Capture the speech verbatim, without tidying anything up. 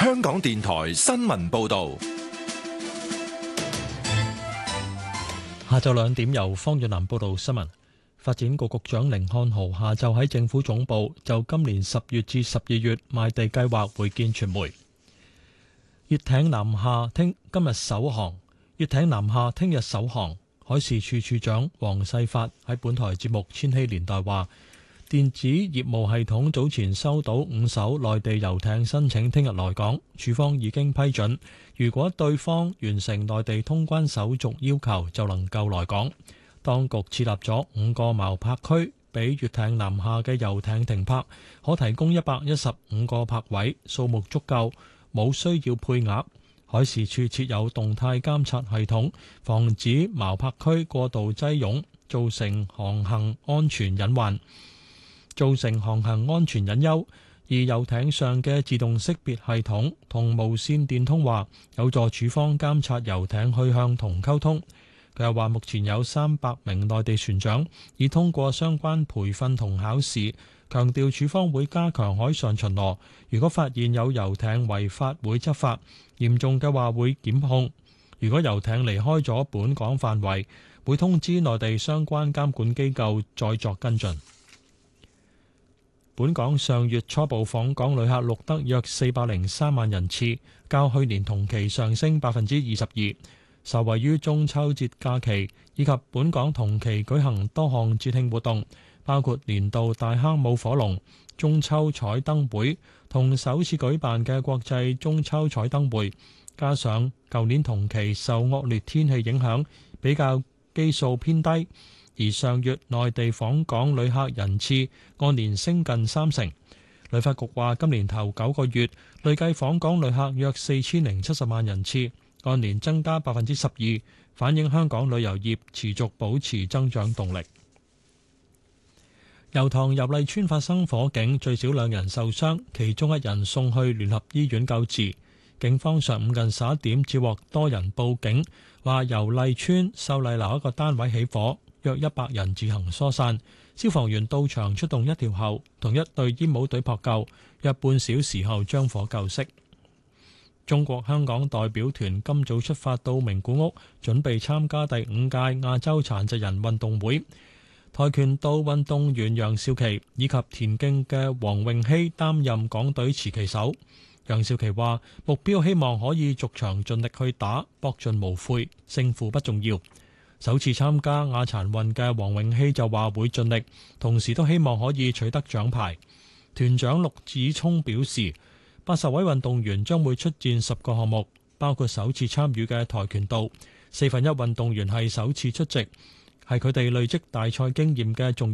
香港電台新聞報道。 下晝兩點由方遠南報道新聞。發展局局長甯漢豪下晝喺政府總部就今年十月至十二月賣地計劃會見傳媒。粵艇南下聽今日首航，粵艇南下聽日首航。海事處處長黃世發喺本台節目《千禧年代》話，電子業務系統早前收到五艘內地遊艇申請聽日來港，處方已經批准。如果對方完成內地通關手續要求，就能夠來港。當局設立咗五個錨泊區，俾粵艇南下嘅遊艇停泊，可提供一百一十五個泊位，數目足夠，冇需要配額。海事處設有動態監察系統，防止錨泊區過度擠擁，造成航行安全隱患，造成航行安全隱憂。而遊艇上嘅自動識別系統同無線電通話，有助處方監察遊艇去向同溝通。佢又話，目前有三百名內地船長已通過相關培訓同考試，強調處方會加強海上巡邏，如果發現有遊艇違法會執法，嚴重嘅話會檢控。如果遊艇離開咗本港範圍，會通知內地相關監管機構再作跟進。本港上月初步訪港旅客錄得約四百零三萬人次，較去年同期上升百分之二十二。受惠於中秋節假期以及本港同期舉行多項節慶活動，包括年度大坑舞火龍、中秋彩燈會同首次舉辦嘅國際中秋彩燈會，加上舊年同期受惡劣天氣影響，比較基數偏低，而上月內地訪港旅客人次按年升近三成。旅發局話，今年頭九個月累計訪港旅客約四千零七十萬人次，按年增加百分之十二，反映香港旅遊業持續保持增長動力。油塘油麗邨發生火警，最少兩人受傷，其中一人送去聯合醫院救治。警方上午近十一點接獲多人報警，話油麗邨秀麗樓一個單位起火，約一百人自行疏散。消防員到場出動一條喉同一隊煙霧隊撲救，約半小時後將火救熄。中國香港代表團今早出發到名古屋，準備參加第五屆亞洲殘疾人運動會。跆拳道運動員楊少琪以及田徑嘅黃詠希擔任港隊持旗手。楊少琪話：目標希望可以逐場盡力去打，搏盡無悔，勝負不重要。首次參加亞殘運嘅黃詠希就話會盡力，同時都希望可以取得獎牌。團長陸子聰表示，八十位運動員將會出戰十個項目，包括首次參與嘅跆拳道。四分一運動員係首次出席，係佢哋累積大賽經驗嘅重要。